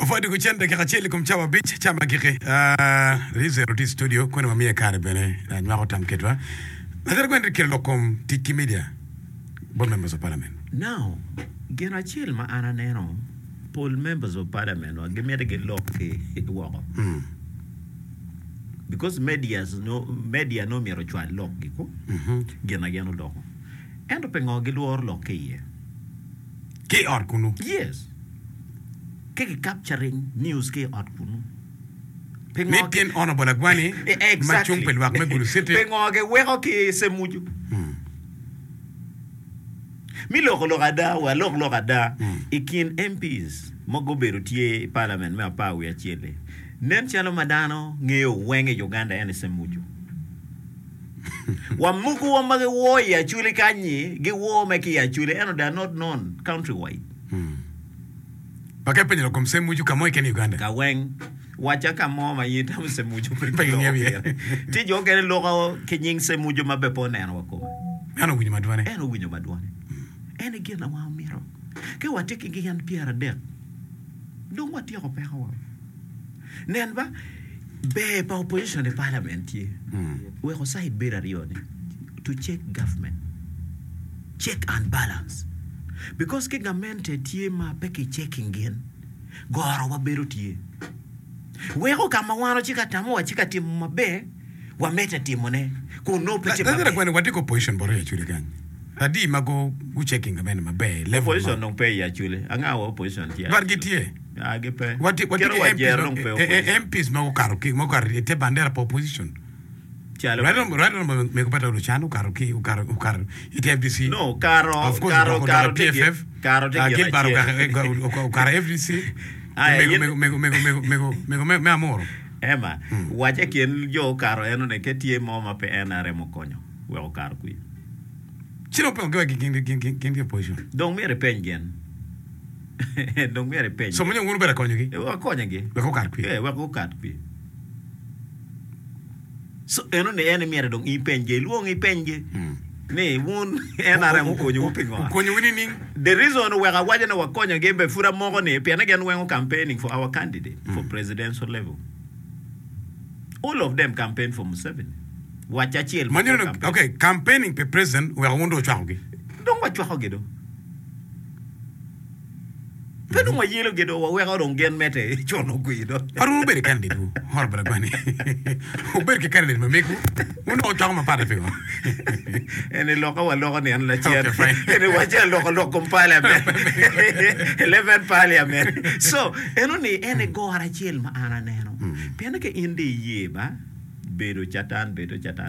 Kufadi kuchenda kacheli kumchawa beach chama kike. Rizo roti studio kwani mamia kare bene na nyako tamketwa. Nadhani kwenda kile kom tiki media. Board members of parliament. Now, gena chill ma ananeno. Poll members of parliament wa gemia de gelok wako. Because media no miro chwa lock giko. Gena geno loko. Endo pengo geluor lock ye. Ke or kunu. Yes. Ke capturing news ke or kunu. Meeting honorable Agwani. Exactly. Machumpel wak megulu city. Pengo ge weko ke semuju. Mi loko ada ikin MPs mogo beru tie parliament me apa we achiele. Nen chalo madano ngeo wenge Uganda ene semuju. Wa muku wa mage wo ya chule kanyi ge wo meki ya chule eno they are not known countrywide. Pake penye kom semuju kamo ikeni Uganda. Ka weng wacha kamo ma yita semuju Penye nyebi. Ti jo kene loko kenying semuju mabepo neno wako. Ano winyo madwane. Eno winyo madwane. Ene gina wa miro. Ke watiki gi yan piara dek. Don't what you pay how. Nenba be pa opposition the parliament ye. We go side better rione to check government. Check and balance. Because ke government tie ma peke checking again. Goro wa beru tie. We go kama wano chika timu mabe wa meta timu ne. Ko no pete mabe. That's when watiko opposition boro ya chule gang. Adi mago u checking gamen mabe level. Opposition don't pay ya chule. Anga opposition tie. Bargitie. Agepe. What MPs mago karo ite bandera po opposition. Right me kupata uruchano karo ite FDC. No, karo PFF. Karo FDC. Me amoro. Emma, wache kien yo karo eno ne ketie moma pe enare mokonyo. We o karo kui. Chino pe ngwe kingi opposition. Don't me repengen. Don't me repengen. So mwenye ngunu bera konyo gi. Wa konyo gi. Wako karo kui. Wa ko karo kui. So eno ne ene miere dong ipenje, luong ipenje. Ne won enare mokonyo upingo. Konyo wini ning. The reason we are watching our konyo ge be fura mogo ne pe again when campaigning for our candidate for presidential level. All of them campaign for Museveni. Wachachiel. Okay, campaigning pe president we are wondo chwangi. Don't watch how gedo. Pero mo yelo gedo wa we ga don gen mete chono guido. Aru bere candidate horbara gwani. O bere ke candidate me meku. Wondo chwangi ma pare fe. Ene loko ne an la chia. Ene wacha loko parliament. 11 parliament. So, ene go arachiel ma ana neno. Pena ke indi ye ba bedo chatan